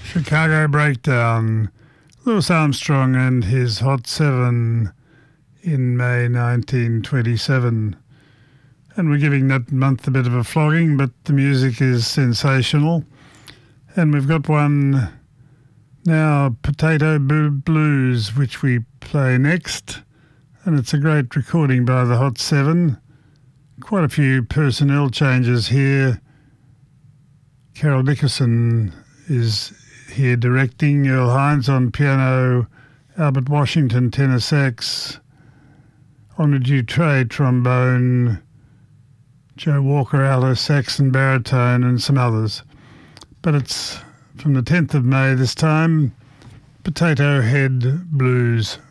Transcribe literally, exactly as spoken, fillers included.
Chicago Breakdown, Louis Armstrong and his Hot Seven in May nineteen twenty-seven. And we're giving that month a bit of a flogging, but the music is sensational. And we've got one now, Potato Blues, which we play next. And it's a great recording by the Hot Seven. Quite a few personnel changes here. Carol Dickerson is here directing, Earl Hines on piano, Albert Washington tenor sax, Honor Dutre trombone, Joe Walker alto sax and baritone, and some others. But it's from the tenth of May this time, Potato Head Blues.